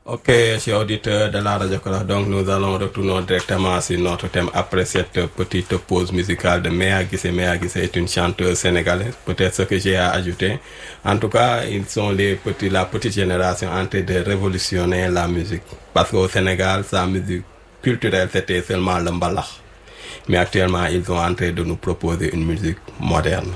Ok, chers auditeurs de la Radio Kora, donc nous allons retourner directement sur notre thème après cette petite pause musicale de Mea Guissé. Mea Guissé est une chanteuse sénégalaise, peut-être ce que j'ai à ajouter. En tout cas, ils sont la petite génération en train de révolutionner la musique. Parce qu'au Sénégal, sa musique culturelle, c'était seulement le mbalax. Mais actuellement, ils sont en train de nous proposer une musique moderne.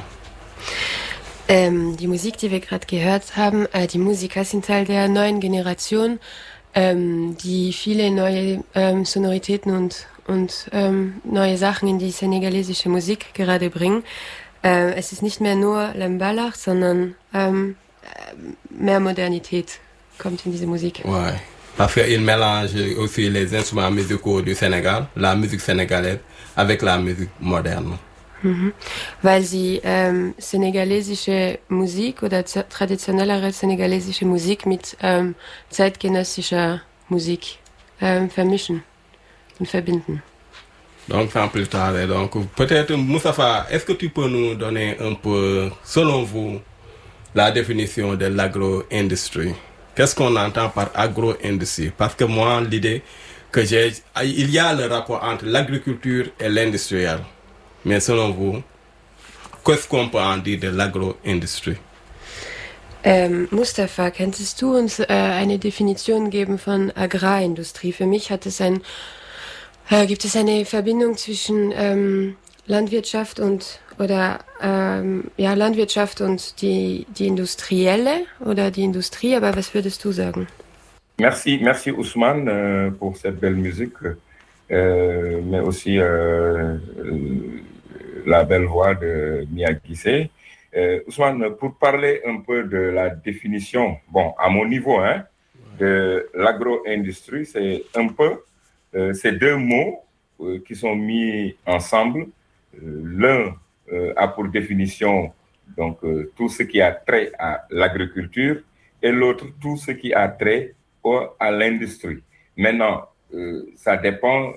Die Musik, die wir gerade gehört haben, die Musiker sind Teil der neuen Generation, die viele neue Sonoritäten und neue Sachen in die senegalesische Musik gerade bringen. Es ist nicht mehr nur Lembalach, sondern mehr Modernität kommt in diese Musik. Ouais. Parce qu'il mélange aussi les instruments musicaux du Sénégal, la musique sénégalaise, avec la musique moderne. Mhm. Weil sie senegalesische Musik oder traditionellere senegalesische Musik mit zeitgenössischer Musik vermischen und verbinden. Donc sans plus tarder, donc peut-être Moustapha, est-ce que tu peux nous donner un peu, selon vous, la définition de l'agro-industrie? Qu'est-ce qu'on entend par agro-industrie? Parce que moi, l'idée que j'ai, il y a le rapport entre l'agriculture et l'industriel. Mais selon vous, qu'est-ce qu'on peut en dire de l'agro-industrie? Mustafa, könntest du uns eine Definition geben von Agrarindustrie? Für mich gibt es eine Verbindung zwischen Landwirtschaft und Landwirtschaft und die industrielle oder die Industrie. Aber was würdest du sagen? Merci Ousmane pour cette belle musique, mais aussi la belle voix de Mia Guissé. Ousmane, pour parler un peu de la définition, à mon niveau, de l'agro-industrie, c'est un peu ces deux mots qui sont mis ensemble. L'un a pour définition donc tout ce qui a trait à l'agriculture et l'autre tout ce qui a trait à l'industrie. Maintenant, ça dépend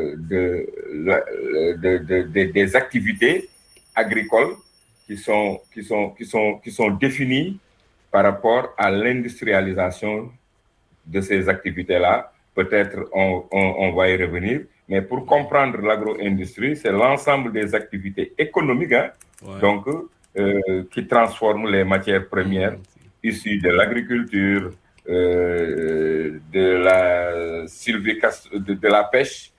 des activités agricoles qui sont définies par rapport à l'industrialisation de ces activités-là. Peut-être on va y revenir, mais pour comprendre l'agro-industrie, c'est l'ensemble des activités économiques, donc qui transforment les matières premières issues de l'agriculture, de la pêche